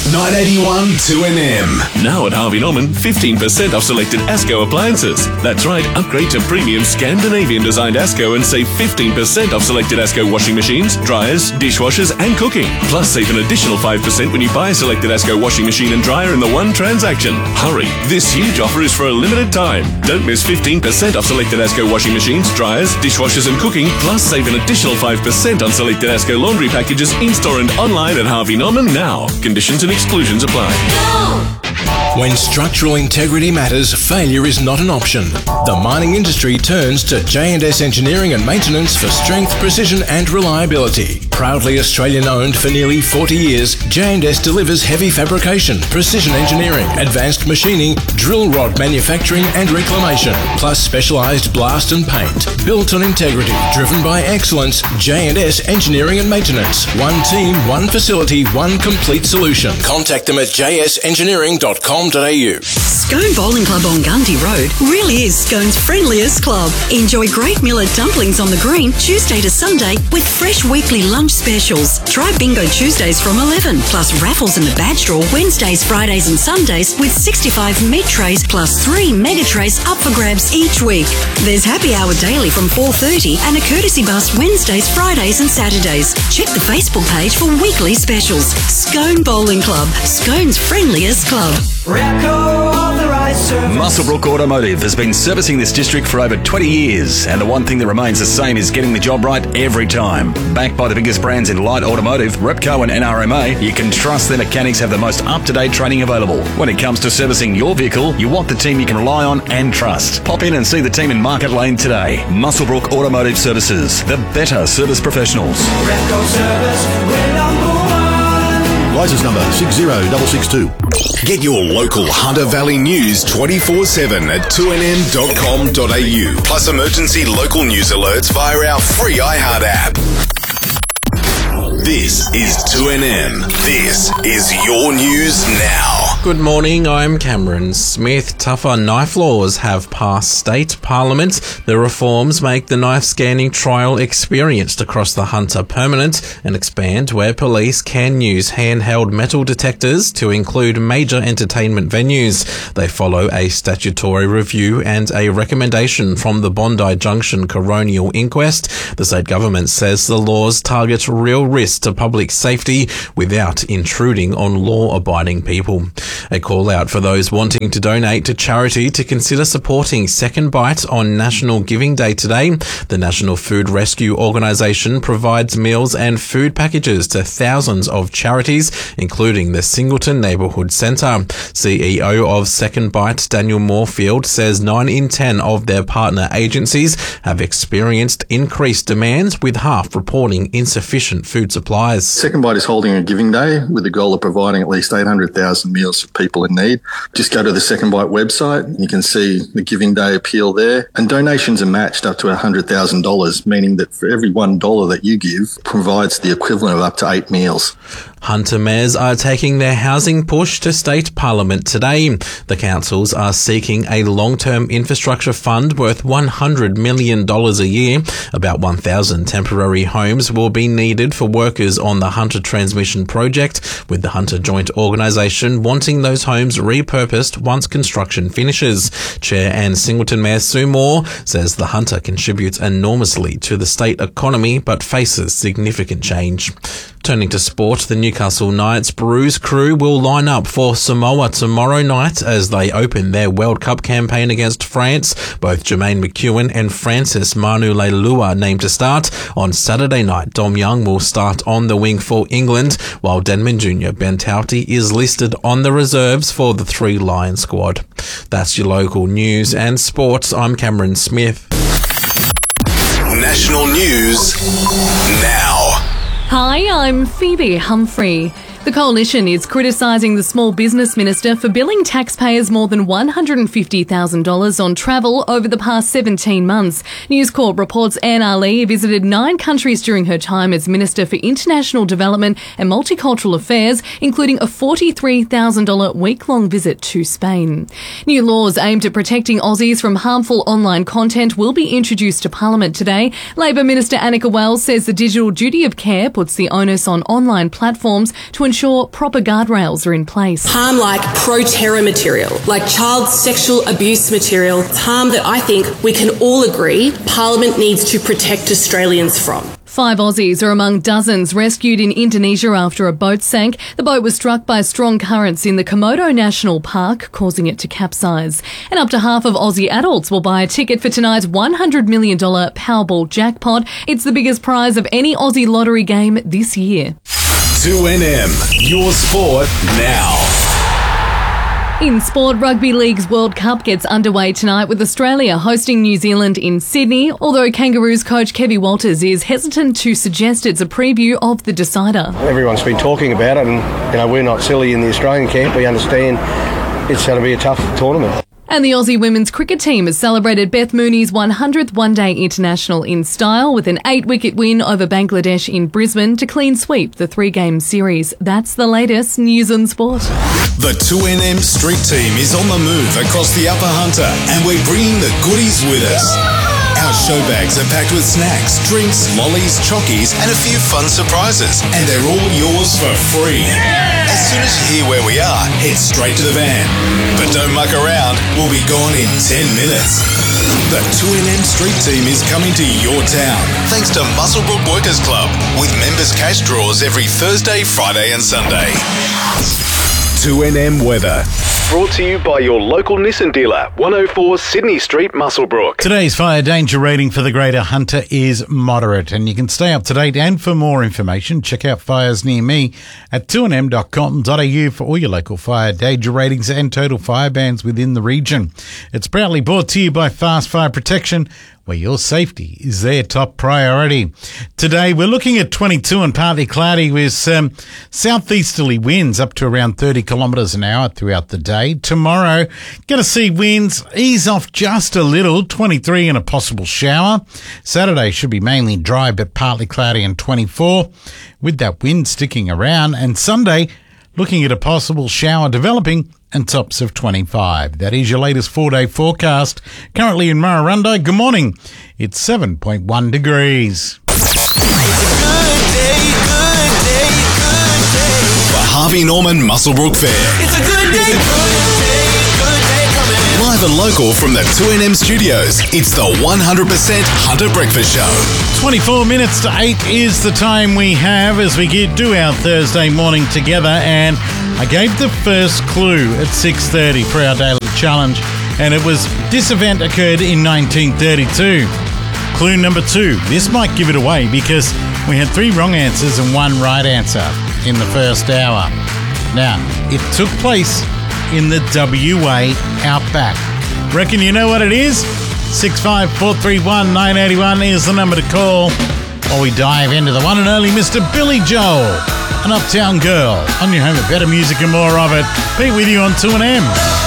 981 2NM. Now at Harvey Norman, 15% off selected ASCO appliances. That's right, upgrade to premium Scandinavian-designed ASCO and save 15% off selected ASCO washing machines, dryers, dishwashers and cooking. Plus, save an additional 5% when you buy a selected ASCO washing machine and dryer in the one transaction. Hurry, this huge offer is for a limited time. Don't miss 15% off selected ASCO washing machines, dryers, dishwashers and cooking. Plus, save an additional 5% on selected ASCO laundry packages in-store and online at Harvey Norman now. Conditions and exclusions apply. When structural integrity matters, failure is not an option. The mining industry turns to J&S Engineering and Maintenance for strength, precision and reliability. Proudly Australian-owned for nearly 40 years, J&S delivers heavy fabrication, precision engineering, advanced machining, drill rod manufacturing and reclamation, plus specialised blast and paint. Built on integrity, driven by excellence, J&S Engineering and Maintenance. One team, one facility, one complete solution. Contact them at jsengineering.com.au. Scone Bowling Club on Gundy Road really is Scone's friendliest club. Enjoy great millet dumplings on the green Tuesday to Sunday with fresh weekly lunch specials. Try Bingo Tuesdays from 11, plus raffles in the badge draw Wednesdays, Fridays and Sundays with 65 meat trays plus 3 mega trays up for grabs each week. There's happy hour daily from 4:30 and a courtesy bus Wednesdays, Fridays and Saturdays. Check the Facebook page for weekly specials. Scone Bowling Club, Scone's friendliest club. Muswellbrook Automotive has been servicing this district for over 20 years, and the one thing that remains the same is getting the job right every time. Backed by the biggest brands in light automotive, Repco and NRMA, you can trust their mechanics have the most up-to-date training available. When it comes to servicing your vehicle, you want the team you can rely on and trust. Pop in and see the team in Market Lane today. Muswellbrook Automotive Services, the better service professionals. Repco Service, we're number one. Licence number 60662. Get your local Hunter Valley news 24/7 at 2nm.com.au. Plus emergency local news alerts via our free iHeart app. This is 2NM. This is your news now. Good morning, I'm Cameron Smith. Tougher knife laws have passed state parliament. The reforms make the knife scanning trial experienced across the Hunter permanent and expand where police can use handheld metal detectors to include major entertainment venues. They follow a statutory review and a recommendation from the Bondi Junction Coronial Inquest. The state government says the laws target real risks to public safety without intruding on law-abiding people. A call out for those wanting to donate to charity to consider supporting Second Bite on National Giving Day today. The National Food Rescue Organisation provides meals and food packages to thousands of charities, including the Singleton Neighbourhood Centre. CEO of Second Bite, Daniel Moorfield, says 9 in 10 of their partner agencies have experienced increased demands, with half reporting insufficient food supplies. Second Bite is holding a giving day with the goal of providing at least 800,000 meals for people in need. Just go to the Second Bite website. You can see the Giving Day appeal there. And donations are matched up to $100,000, meaning that for every $1 that you give provides the equivalent of up to 8 meals. Hunter mayors are taking their housing push to state parliament today. The councils are seeking a long-term infrastructure fund worth $100 million a year. About 1,000 temporary homes will be needed for workers on the Hunter Transmission Project, with the Hunter Joint Organisation wanting those homes repurposed once construction finishes. Chair and Singleton Mayor Sue Moore says the Hunter contributes enormously to the state economy but faces significant change. Turning to sport, the Newcastle Knights Brews crew will line up for Samoa tomorrow night as they open their World Cup campaign against France. Both Jermaine McEwen and Francis Manu Leilua named to start. On Saturday night, Dom Young will start on the wing for England, while Denman Jr. Ben Tauti is listed on the reserves for the Three Lion squad. That's your local news and sports. I'm Cameron Smith. National news now. Hi, I'm Phoebe Humphrey. The Coalition is criticising the Small Business Minister for billing taxpayers more than $150,000 on travel over the past 17 months. News Corp reports Anne Ali visited 9 countries during her time as Minister for International Development and Multicultural Affairs, including a $43,000 week-long visit to Spain. New laws aimed at protecting Aussies from harmful online content will be introduced to Parliament today. Labor Minister Annika Wells says the digital duty of care puts the onus on online platforms to ensure proper guardrails are in place. Harm like pro-terror material, like child sexual abuse material, harm that I think we can all agree Parliament needs to protect Australians from. 5 Aussies are among dozens rescued in Indonesia after a boat sank. The boat was struck by strong currents in the Komodo National Park, causing it to capsize. And up to half of Aussie adults will buy a ticket for tonight's $100 million Powerball jackpot. It's the biggest prize of any Aussie lottery game this year. 2NM, your sport now. In sport, Rugby League's World Cup gets underway tonight with Australia hosting New Zealand in Sydney, although Kangaroos coach Kevin Walters is hesitant to suggest it's a preview of the decider. Everyone's been talking about it, and we're not silly in the Australian camp. We understand it's going to be a tough tournament. And the Aussie women's cricket team has celebrated Beth Mooney's 100th one-day international in style with an 8-wicket win over Bangladesh in Brisbane to clean sweep the 3-game series. That's the latest news and sport. The 2NM Street Team is on the move across the Upper Hunter, and we're bringing the goodies with us. Our show bags are packed with snacks, drinks, lollies, chockies, and a few fun surprises, and they're all yours for free. As soon as you hear where we are, head straight to the van. But don't muck around, we'll be gone in 10 minutes. The 2NM Street Team is coming to your town, thanks to Muswellbrook Workers Club, with members' cash draws every Thursday, Friday and Sunday. 2NM Weather. Brought to you by your local Nissan dealer, 104 Sydney Street, Muswellbrook. Today's fire danger rating for the Greater Hunter is moderate, and you can stay up to date. And for more information, check out Fires Near Me at 2nm.com.au for all your local fire danger ratings and total fire bans within the region. It's proudly brought to you by Fast Fire Protection, where your safety is their top priority. Today, we're looking at 22 and partly cloudy with southeasterly winds up to around 30 kilometres an hour throughout the day. Tomorrow, going to see winds ease off just a little, 23 and a possible shower. Saturday should be mainly dry but partly cloudy and 24, with that wind sticking around. And Sunday, looking at a possible shower developing and tops of 25. That is your latest 4-day forecast. Currently in Murrurundi, good morning. It's 7.1 degrees. The Harvey Norman Muswellbrook Fair. It's a good day, good day coming. Live and local from the 2NM studios, it's the 100% Hunter Breakfast Show. 24 minutes to 8 is the time we have as we do our Thursday morning together, and I gave the first clue at 6:30 for our daily challenge, and it was this event occurred in 1932. Clue number 2. This might give it away because we had 3 wrong answers and 1 right answer in the first hour. Now, it took place in the WA Outback. Reckon you know what it is? 65431 981 is the number to call. While we dive into the one and only Mr. Billy Joel, an Uptown Girl, on your home of better music and more of it. Pete with you on 2NM.